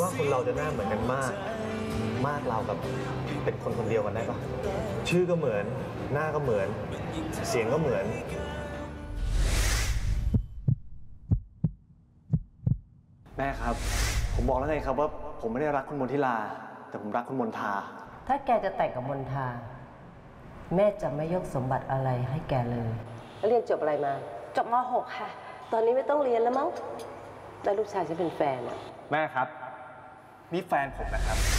ว่าคนเราจะหน้าเหมือนกันมากเรากับเป็นคนคนเดียวกันได้ปะชื่อก็เหมือนหน้าก็เหมือนเสียงก็เหมือนแม่ครับผมบอกแล้วไงครับว่าผมไม่ได้รักคุณมนทิลาแต่ผมรักคุณมนทาถ้าแกจะแต่งกับมนทาแม่จะไม่ยกสมบัติอะไรให้แกเลยแล้วเรียนจบอะไรมาจบม .6 ค่ะตอนนี้ไม่ต้องเรียนแล้วมั้งได้ลูกชายฉันเป็นแฟนอะแม่ครับนี่แฟนผมนะครับ